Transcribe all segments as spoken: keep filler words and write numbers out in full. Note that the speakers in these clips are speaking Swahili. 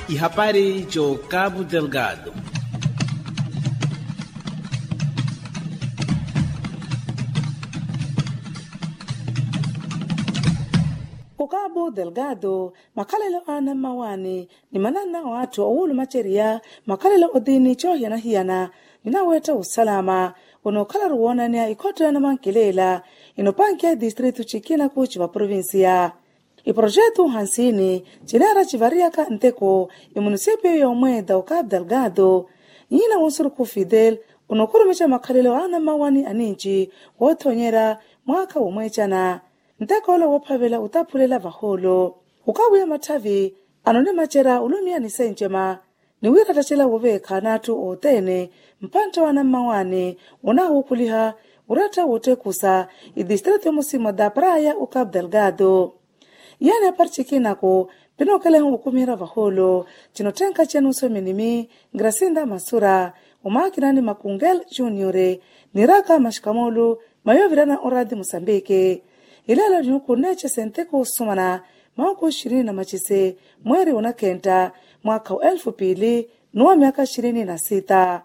e habari cho Cabo Delgado. Cabo Delgado makalelo ana mawani ni manana watu owulu macheria makalelo odini cho yana hiana ninaweta usalama onokala ruona ni ikoto na mankelela inopankia distritu chikina kuchi wa provincia. I projeto hansini chinara chivaria ka nteko i municipio ya Umeda o Cabo Delgado yina unsuru ku Fidel onokurumisha makalelo ana mawani aninchi wotonyera mwaka umwechana. Nteko lo wopavela utapulela vaholo. Ukawe matavi anone machera ulumia ni senjema. Ni wira tachela woveka natu otene mpanta wana mawane una ukuliha urata wote kusa i distrito musimo da praia u Cabo Delgado. Yane parchikina ko pinokele hukumira vaholo chinotenka chenuso minimi Gracinda Masura umakinani Makungel Juniore niraka mashkamolu mayovirana oradi Mosambike. Ilala nyuku neche senteko sumana mauko shirini na machise mweri unakenta mwaka wa elfu pili nuwa miaka shirini na sita.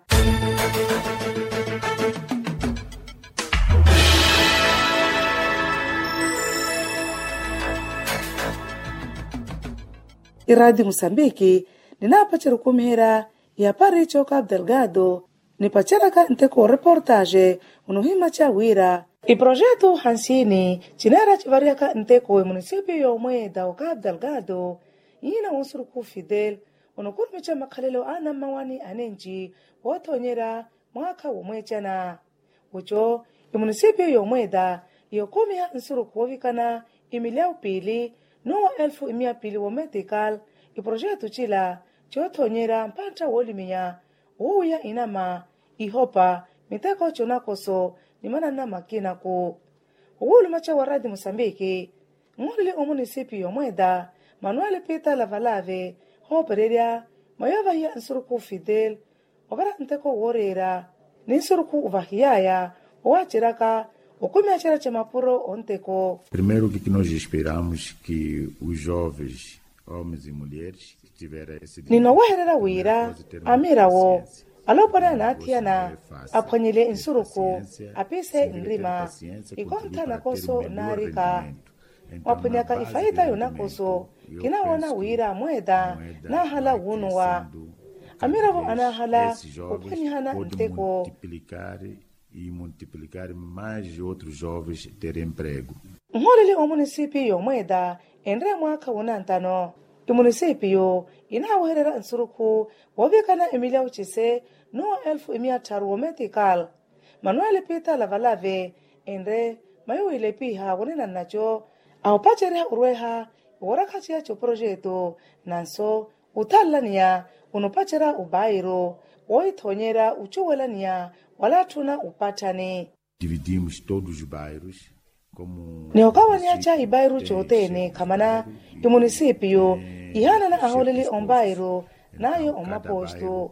Iradi Mosambiki ninapachera kumihera ya pari cho Cabo Delgado nipachera ka nteko reportage unuhima cha wira. I projeto hansini chinara chivaria ka nteko e municipio ya Umeda o Cabo Delgado yina unsuru ku Fidel unokurumicha makalelo ana mawani anenji wotonyera mwaka umwechana. Ucho i municipio ya Umeda yokumia unsuru kuovikana imilia pili nuwa elfu imia pili wa medical. I projeto chila chotonyera mpanta wolimiya uya inama ihopa miteko chonakoso ni mana na makina ko uwulu macha waradi Mosambiki ngolile o municipio ya Umeda Manuel Peter Lavalave hopereria mayava ya nsuruku Fidel ogara nteko worera ni nsuruku uvahiyaya oachiraka okumiachira chamapuro onteko. Primeiro que nós esperamos que os jovens homens e mulheres tiveram esse ninowaherera wira amirawo alopana na atiana aponyele insuruku apise nrima ikonta na koso narika waponyaka ifaita yonakoso kinaona wira mweda na hala wunwa amirawo anahala uponyihana nteko multiplicar e multiplicar mais outros jovens terem emprego. Ngolele o municipio Umeda endre mwaka unantano i municipio inawaherera nsuruku wovekana Emilia uchise no elfu imia taru medical. Manuel Peter Lavalave endre mayo ilepiha wonena nacho au pachereha urweha warakachia cho projeto nanso utalania unopachera ubairo woitonyera uchuwelania wala tuna upatane. Dividimos todos os bairros como Neokawa niacha ibairu chotene kamana i municipio ihana na aholeli ombairo nayo omaposto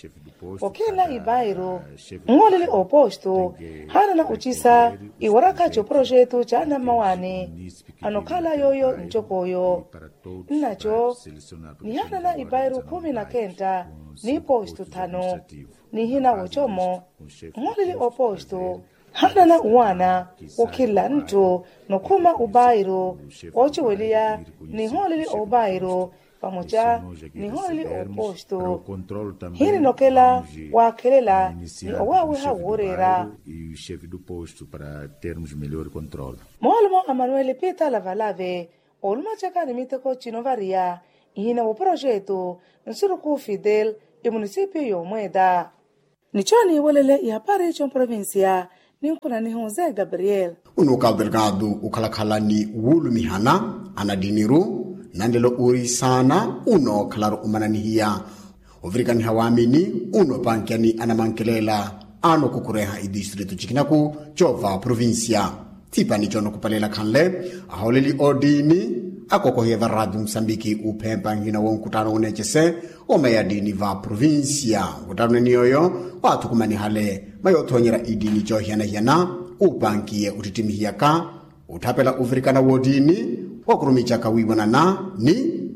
okena ibairu ngolele oposto hana na uchisa iwaraka cho projeto cha na mawane anokala yoyo nchokoyo nacho ni hana na ibairu kumi na kenta ni posto tano ni hina wochomo ngolele oposto hana na uwana wakila nto nokuma ubairo ochuwelia ni ngolele obairo pamoja ni holi oposto hili nokela wakelela ni owawe haworera e o chefe do posto para termos melhor controle. Molmo Manuel Peter Lavalave olma chaka nimiteko chinovaria hina wo projeto nsuruku Fidel e municipio ya Umeda nichoni wolele ya pare chon provincia ninkuna ni Jose Gabriel uno Cabo Delgado ukalakhala ni wulu mihana anadiniru nandelo uri sana uno klaro umananihia ovrikani hawamini uno pankiani anamankelela ano kukureha i distrito chikinaku chova provincia tipani chono kupalela kanle aholeli odini akokoheva radio Msambiki upempa ngina wonkutano unechese omeyadini va provincia kutano niyoyo watu kumani hale mayotonyera idini chohiana hiana upankie utitimihiyaka utapela uvrikana wodini wakurumicha kawiwana na ni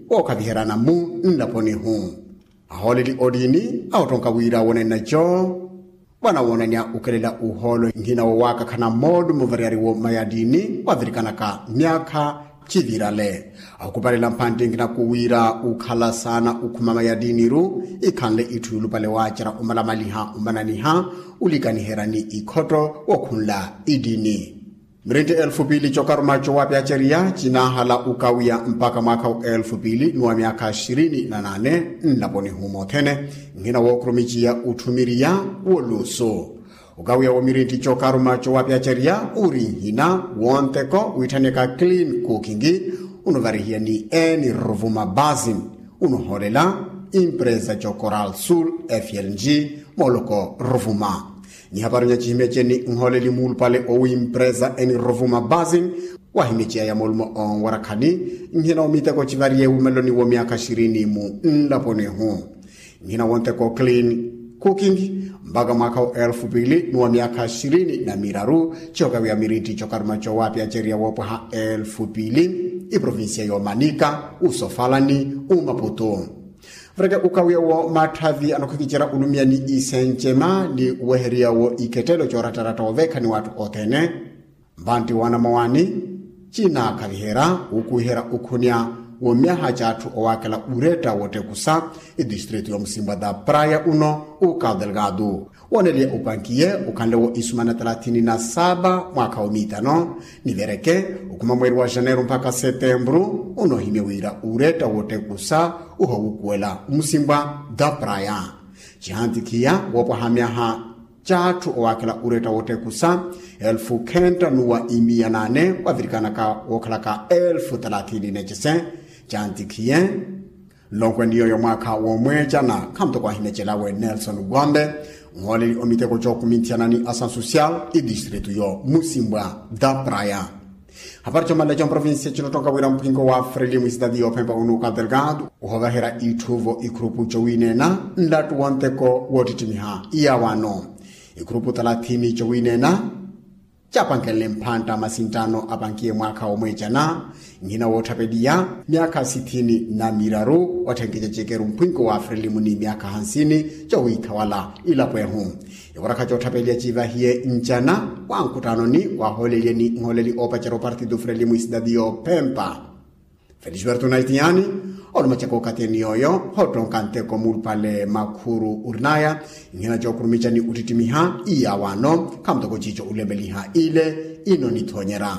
wokhaviherana mu nlaponi hu aholeli odini autonka wira wonena jo wana wonanya ukelela uholo ngina wawaka khana modu muvariari wo mayadini wavirikanaka myakha chivirale akupalela mpande ngina kuwira ukhala sana ukhuma mayadini ru ikhanle ithulu pale wachara umalamaliha umananiha ulikaniherani ikhoto wokhunla idini mrindi elfu pili chokarumacho wapyacheria chinahala ukawia mpaka mwaka elfu pili nuwa miaka ishirini na nane nlaponi humo thene ngina wokrumichia utumiria woluso ukawia wamirindi chokarumacho wapyacheria uri hina wonteko uitaneka clean cooking unovarihia ni eni Rovuma Basin unoholela impreza cho Coral Sul F L G moloko Rovuma ni habari nya chimeche ni nholeli mulu pale o impreza eni Rovuma Basin wahimeche ya molmo on warakani ngina omite ko chivarie umeloni wo miaka ishirini mu nlapone hu ngina wonteko clean cooking mbaga mwaka elfu pili nuwa miaka ishirini na miraru choka wia miriti chokarumacho wapya cheria wopo ha elfu pili i provinsia yo Manica usofalani umaputo vrega ukawia wo mathavi anokukichera ulumia ni isenchema ni weheria wo iketelo choratarata oveka ni watu otene mbanti wana mawani china kavihera ukuhera ukunia womyaha chatu owakela ureta wote kusa i distrito ya Msimba da Praia uno uka Delgado wonelia upankie ukanlewo isumana thelathini na saba mwaka umitano nivereke ukuma mweri wa Janeiro mpaka Septembro uno himewira ureta wote kusa uho ukuela Msimba da Praia chihandikia wopo hamyaha chatu owakela ureta wote kusa elfu kenta nuwa imia nane wavirikana ka wokalaka elfu thelathini nechese chantikien longwe niyo yo mwaka wo mweja na kamto kwa hinechela we Nelson Gwambe ngoli omiteko choku mintianani asan social i distrito yo Msimba da Praia habari choma lejo province chinotoka wira mpingo wa Frelimu isdadi yo Pemba unuka Delgado uhovahera ituvo ikrupu chowinena ndatu wanteko wotitimiha iya wano ikrupu thelathini chowinena chapankele mpanta masintano apankie mwaka omweja na ngina wotapedia miaka sitini na miraru watengeje chekeru mpingo wa Frelimu ni miaka hansini chowi thawala ilapwehu iwaraka chotapedia chiva hie nchana wa nkutano ni waholeli ni ngoleli opachero partido Frelimu isdadio Pempa Felisberto Naitiani olumachako kateni yoyo hotonkante komul pale makuru urnaya ngina jokurumicha ni utitimiha iya wano kamtoko chicho ulembeliha ile ino nithonyera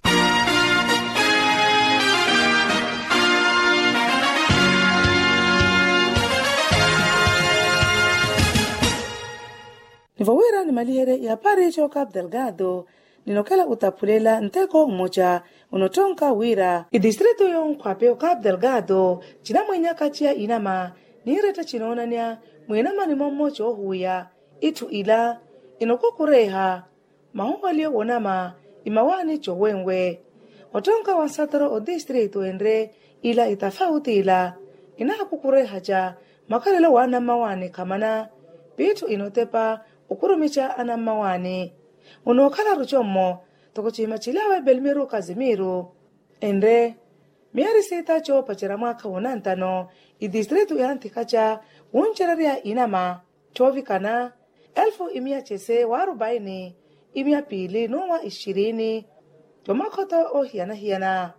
nivowira ni malihere ya pari choka Delgado ninokela utapulela nteko mmoja unotonka wira i distrito yo Nkhwape Cabo Delgado china mwenya kachia inama nireta chinonania mwenama ni mommocho huya itu ila inokukureha mahongalio wonama imawani chowenwe otonka wansataro o distrito endre ila itafauti ila inakukureha ja makalelo wana mawani kamana bitu inotepa ukurumicha ana mawani unokala ruchomo tokochima chilawe Belmiro Kazimiro endre miari sita cho pachera mwaka unantano i distrito ya Antikacha uncheraria inama chovikana elfu imia chese warubaini imia pili nuwa ishirini tomakoto o hiana hiana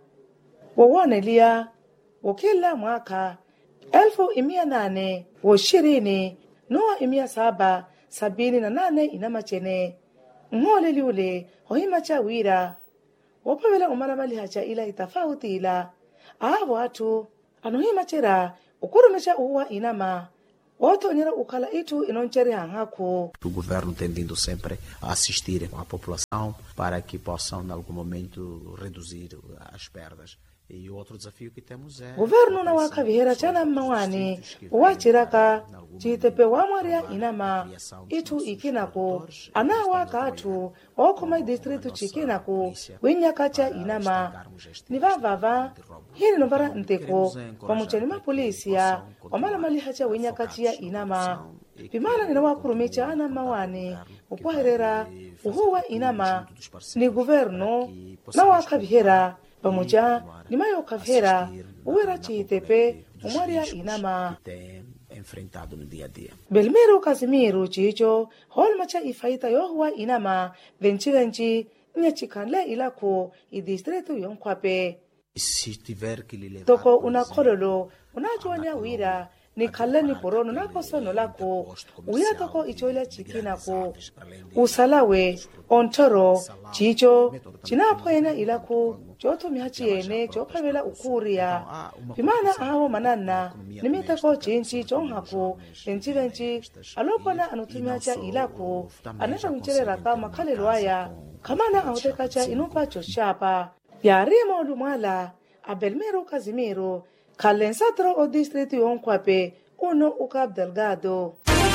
wawonelia wakila mwaka elfu imia nane wa ishirini nuwa imia saba sabini na nane inama chene ngole liule hohimacha wira wapawela umalamali hacha ila itafauti ila aa watu anohimachera ukurumecha uwa inama Outro nira ukala itu inoncheri hangaku. O governo tem vindo sempre a assistir a população para que possam, em algum momento, reduzir as perdas. E o outro desafio que temos é... Governo na waka vihera chana mawani, uwachiraka, chitepe wamaria inama, itu ikinako, ana waka atu, okuma distritu chikinako, winyakacha inama, nivavava, hili novara nteko, pamuchanima polisia, wamala malihacha winyakachia inama, pimala ninawakurumicha ana mawani, upoherera, uhuwa inama, ni governo na waka vihera, pamoja ni mayo kavera uwera chiitepe umwaria inama enfrentado no dia a dia. Belmiro Casimiro chicho hol macha ifaita yohua inama venchiganchi nyachikanle ilako i distrito yonkwape. Se tiver que lhe levar toko una kololo unachwanya wira ni kale ni porono na kosono lako uya toko ichoila chikina ko usalawe ontoro chicho chinapoena ilako choto mihachiene chopavela ukuria pimana aho manana nimitako chinchi chonhako enchivenchi alopana anutumiacha ilako anata michere kama kale loaya kamana ahotekacha inupa choshapa yarimo lumala Abelmiro Casimiro Calensatro o distrito yonkwape uno ukab Delgado.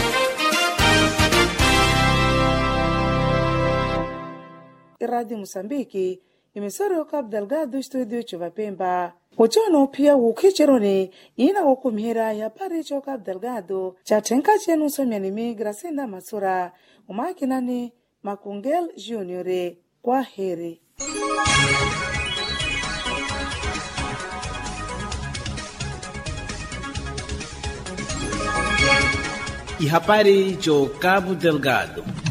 Radio Mosambiki emisari ukab Delgado studio chuvapemba uchono pia ukicheroni ina ukumhira ya pari chokab Delgado cha tenka chenu somyanimi Gracinda Masura umakinani Makungel Juniore kwa heri. E Rapari de Cabo Delgado.